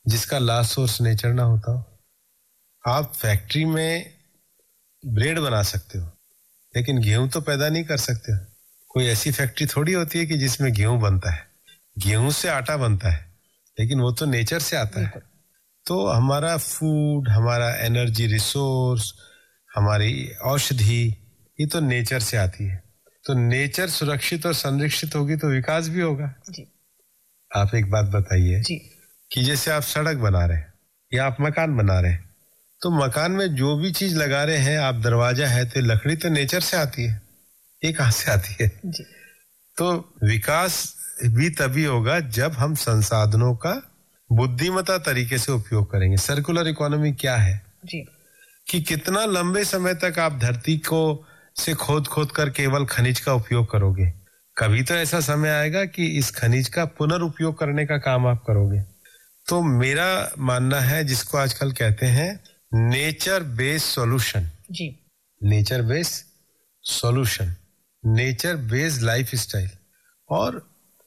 जिसका last source nature ना होता हो। आप फैक्ट्री में ब्रेड बना सकते हो, लेकिन गेहूं तो पैदा नहीं कर सकते हो। कोई ऐसी फैक्ट्री थोड़ी होती है कि जिसमें गेहूं बनता है। गेहूं से आटा बनता है, लेकिन वो तो नेचर से आता है। तो हमारा फूड, हमारा एनर्जी रिसोर्स, हमारी औषधि, ये तो नेचर से आती है। तो नेचर सुरक्षित और संरक्षित होगी तो विकास भी होगा जी। आप एक बात बताइए कि जैसे आप सड़क बना रहे हैं या आप मकान बना रहे हैं, तो मकान में जो भी चीज लगा रहे हैं, आप दरवाजा है तो लकड़ी तो नेचर से आती है, ये कहां से आती है जी। तो विकास भी तभी होगा जब हम संसाधनों का बुद्धिमत्ता तरीके से उपयोग करेंगे। सर्कुलर इकोनॉमी क्या है जी? कि कितना लंबे समय तक आप धरती को से खोद खोद कर केवल खनिज का उपयोग करोगे। कभी तो ऐसा समय आएगा कि इस खनिज का पुनर्उपयोग करने का काम आप करोगे। तो मेरा मानना है, जिसको आजकल कहते हैं नेचर बेस्ड सॉल्यूशन जी, nature based solution, nature based life style और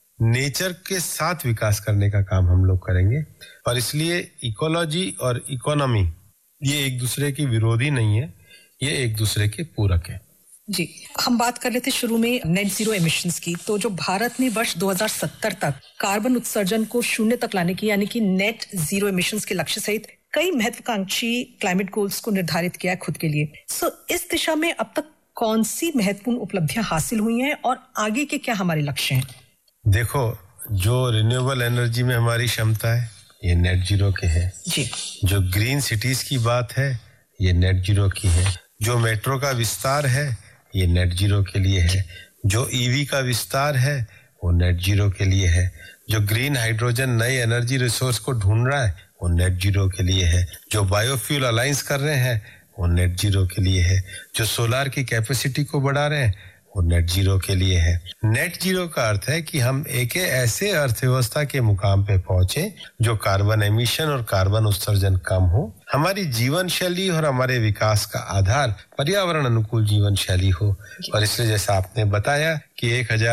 नेचर के साथ विकास करने का काम हम लोग करेंगे। और इसलिए इकोलॉजी और इकोनॉमी ये एक दूसरे की विरोधी नहीं है, ये एक दूसरे के पूरक है जी। हम बात कर रहे थे शुरू में नेट जीरो एमिशंस की। तो जो भारत ने वर्ष 2070 तक कार्बन उत्सर्जन को 0 तक लाने की, यानी कि नेट जीरो एमिशंस के लक्ष्य सहित कई महत्वाकांक्षी क्लाइमेट गोल्स को निर्धारित किया है खुद के लिए। इस दिशा में अब तक कौन सी महत्वपूर्ण उपलब्धियां हासिल हुई हैं और आगे के क्या हमारे लक्ष्य हैं? देखो, जो रिन्यूएबल एनर्जी में हमारी क्षमता है ये नेट जीरो के है जी। जो ग्रीन सिटीज की बात है ये नेट जीरो की है। जो मेट्रो का विस्तार है ये नेट जीरो के लिए है। जो ईवी का विस्तार है वो नेट जीरो के लिए है। जो ग्रीन हाइड्रोजन नए एनर्जी रिसोर्स को ढूंढ रहा है वो नेट जीरो के लिए है। जो बायोफ्यूल अलायंस कर रहे हैं वो नेट जीरो के लिए है। जो सोलार की कैपेसिटी को बढ़ा रहे हैं वो नेट जीरो के लिए है। नेट जीरो का अर्थ है कि हम एक ऐसे अर्थव्यवस्था के मुकाम पे पहुंचे जो कार्बन एमिशन और कार्बन उत्सर्जन कम हो। हमारी जीवन शैली और हमारे विकास का आधार पर्यावरण अनुकूल जीवन शैली हो। और इसलिए जैसा आपने बताया कि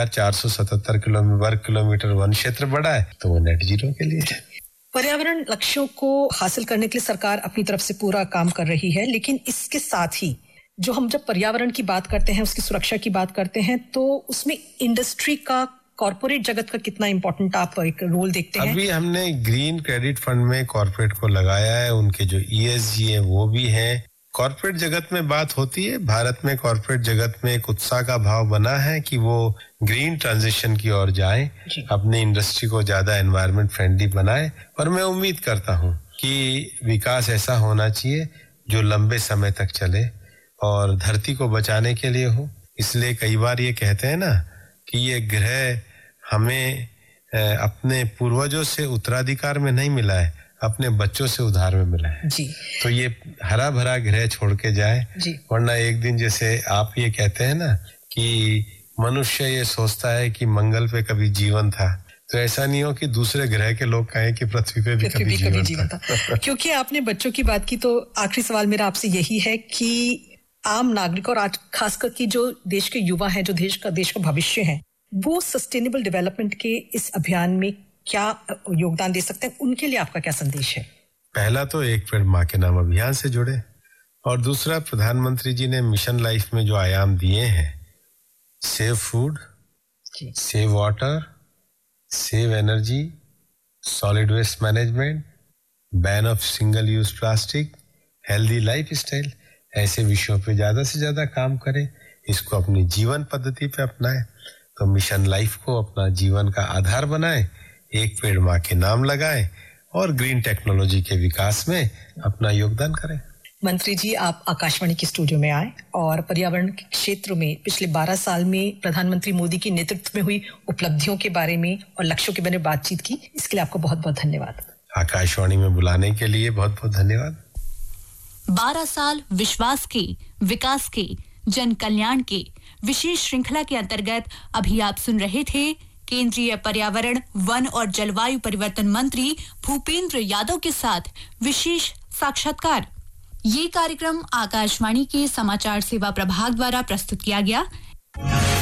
1477 वर्ग किलोमीटर वन क्षेत्र बढ़ा है, तो वो नेट जीरो के लिए है। पर्यावरण लक्ष्यों को हासिल करने के लिए सरकार अपनी तरफ से पूरा काम कर रही है, लेकिन इसके साथ ही जो हम जब पर्यावरण की बात करते हैं, उसकी सुरक्षा की बात करते हैं, तो उसमें इंडस्ट्री का, कॉर्पोरेट जगत का कितना इंपॉर्टेंट आप एक रोल देखते हैं? अभी हमने ग्रीन क्रेडिट फंड में कॉर्पोरेट को लगाया है, उनके जो ESG है वो भी है। कॉर्पोरेट जगत में बात होती है, भारत में कॉर्पोरेट जगत में एक उत्साह का भाव बना है कि वो ग्रीन ट्रांजिशन की ओर जाए, अपनी इंडस्ट्री को ज्यादा एनवायरनमेंट फ्रेंडली बनाए। और मैं उम्मीद करता हूँ कि विकास ऐसा होना चाहिए जो लंबे समय तक चले और धरती को बचाने के लिए हो। इसलिए कई बार ये कहते हैं ना कि ये ग्रह हमें अपने पूर्वजों से उत्तराधिकार में नहीं मिला है, अपने बच्चों से उधार में मिला है जी। तो ये हरा भरा ग्रह छोड़ के जाए, वरना एक दिन जैसे आप ये कहते हैं ना कि मनुष्य ये सोचता है कि मंगल पे कभी जीवन था, तो ऐसा नहीं हो कि दूसरे ग्रह के लोग कहें कि पृथ्वी पे भी कभी जीवन था। क्योंकि आपने बच्चों की बात की, तो आखिरी सवाल मेरा आपसे यही है कि आम नागरिक और आज खासकर की जो देश के युवा हैं, जो देश का भविष्य है, वो सस्टेनेबल डेवलपमेंट के इस अभियान में क्या योगदान दे सकते हैं? उनके लिए आपका क्या संदेश है? पहला तो एक पेड़ माँ के नाम अभियान से जुड़े, और दूसरा प्रधानमंत्री जी ने मिशन लाइफ में जो आयाम दिए हैं, save food, save water, save energy, solid waste management, ban of single use plastic, healthy life style, ऐसे विषयों पे ज्यादा से ज्यादा काम करें, इसको अपनी जीवन पद्धति पे अपनाएं। तो मिशन लाइफ को अपना जीवन का आधार बनाएं, एक पेड़ माँ के नाम लगाएं और ग्रीन टेक्नोलॉजी के विकास में अपना योगदान करें। मंत्री जी, आप आकाशवाणी के स्टूडियो में आए और पर्यावरण के क्षेत्र में पिछले 12 साल में प्रधानमंत्री मोदी के नेतृत्व में हुई उपलब्धियों के बारे में और लक्ष्यों के बारे में बातचीत की। इसके लिए आपको बहुत बहुत धन्यवाद। आकाशवाणी में बुलाने के लिए बहुत बहुत धन्यवाद। 12 साल विश्वास के, विकास के, जन कल्याण के विशेष श्रृंखला के अंतर्गत अभी आप सुन रहे थे केंद्रीय पर्यावरण, वन और जलवायु परिवर्तन मंत्री भूपेंद्र यादव के साथ विशेष साक्षात्कार। ये कार्यक्रम आकाशवाणी के समाचार सेवा प्रभाग द्वारा प्रस्तुत किया गया।